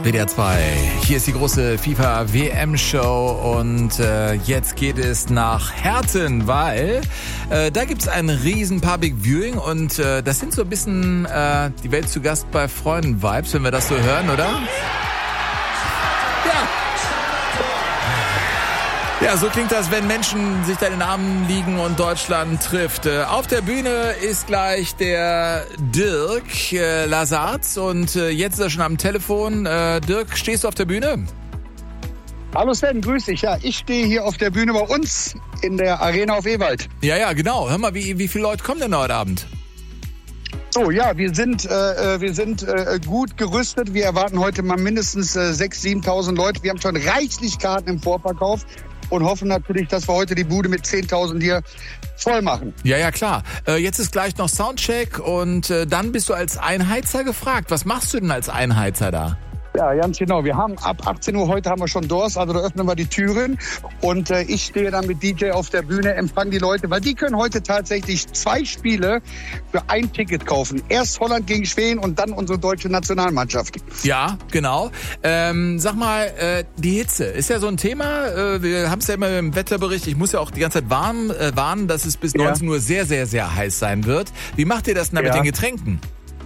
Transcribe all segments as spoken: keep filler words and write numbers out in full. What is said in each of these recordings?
W D R zwei, hier ist die große FIFA-W M-Show und äh, jetzt geht es nach Herten, weil äh, da gibt's ein riesen Public Viewing und äh, das sind so ein bisschen äh, die Welt zu Gast bei Freunden-Vibes, wenn wir das so hören, oder? Ja. Ja, so klingt das, wenn Menschen sich da in den Armen liegen und Deutschland trifft. Äh, auf der Bühne ist gleich der Dirk äh, Lasartz und äh, jetzt ist er schon am Telefon. Äh, Dirk, stehst du auf der Bühne? Hallo Sven, grüß dich. Ja, ich stehe hier auf der Bühne bei uns in der Arena auf Ewald. Ja, ja, genau. Hör mal, wie, wie viele Leute kommen denn heute Abend? So, ja, wir sind, äh, wir sind äh, gut gerüstet. Wir erwarten heute mal mindestens äh, sechstausend, siebentausend Leute. Wir haben schon reichlich Karten im Vorverkauf und hoffen natürlich, dass wir heute die Bude mit zehntausend hier voll machen. Ja, ja, klar. Äh, jetzt ist gleich noch Soundcheck und äh, dann bist du als Einheizer gefragt. Was machst du denn als Einheizer da? Ja, ganz genau. Wir haben ab achtzehn Uhr heute haben wir schon Doors, also da öffnen wir die Türen und äh, ich stehe dann mit D J auf der Bühne, empfange die Leute, weil die können heute tatsächlich zwei Spiele für ein Ticket kaufen. Erst Holland gegen Schweden und dann unsere deutsche Nationalmannschaft. Ja, genau. Ähm, sag mal, äh, die Hitze ist ja so ein Thema. Äh, wir haben es ja immer im Wetterbericht. Ich muss ja auch die ganze Zeit warnen, äh, warnen, dass es bis Ja. neunzehn Uhr sehr, sehr, sehr heiß sein wird. Wie macht ihr das denn da mit Ja. den Getränken?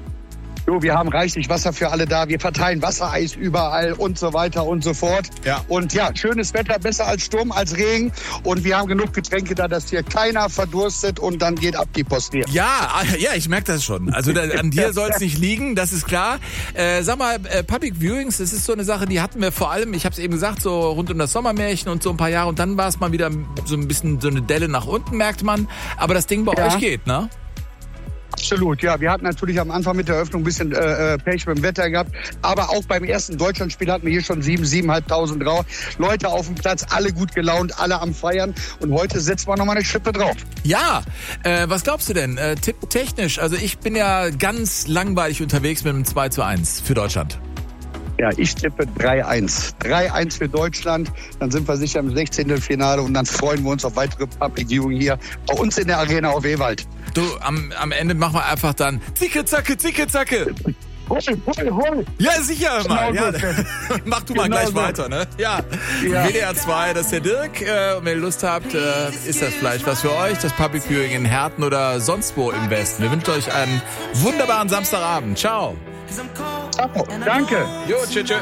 So, wir haben reichlich Wasser für alle da. Wir verteilen Wassereis überall und so weiter und so fort. Ja. Und ja, schönes Wetter, besser als Sturm, als Regen. Und wir haben genug Getränke da, dass hier keiner verdurstet und dann geht ab die Post hier. Ja, ah, ja, ich merke das schon. Also da, an dir soll es nicht liegen, das ist klar. Äh, sag mal, äh, Public Viewings, das ist so eine Sache, die hatten wir vor allem, ich habe es eben gesagt, so rund um das Sommermärchen und so ein paar Jahre. Und dann war es mal wieder so ein bisschen so eine Delle nach unten, merkt man. Aber das Ding bei Ja. euch geht, ne? Absolut, ja. Wir hatten natürlich am Anfang mit der Eröffnung ein bisschen äh, Pech mit dem Wetter gehabt. Aber auch beim ersten Deutschlandspiel hatten wir hier schon sieben, siebeneinhalbtausend drauf. Leute auf dem Platz, alle gut gelaunt, alle am Feiern. Und heute setzen wir nochmal eine Schippe drauf. Ja, äh, was glaubst du denn? Äh, tipptechnisch, also ich bin ja ganz langweilig unterwegs mit einem zwei zu eins für Deutschland. Ja, ich tippe drei eins. drei eins für Deutschland. Dann sind wir sicher im Sechzehntelfinale und dann freuen wir uns auf weitere Public Viewing hier bei uns in der Arena auf Ewald. Du, am, am Ende machen wir einfach dann Zicke, zacke, zicke, zacke. Hol, hol, hol. Ja, sicher mal. Genau Ja. so. Mach du mal Genau gleich so. weiter, ne? Ja. Ja. W D R zwei, das ist der Dirk. Äh, und wenn ihr Lust habt, äh, ist das vielleicht was für euch. Das Public Viewing in Herten oder sonst wo im Westen. Wir wünschen euch einen wunderbaren Samstagabend. Ciao. Danke. Jo, tschüss, tschüss.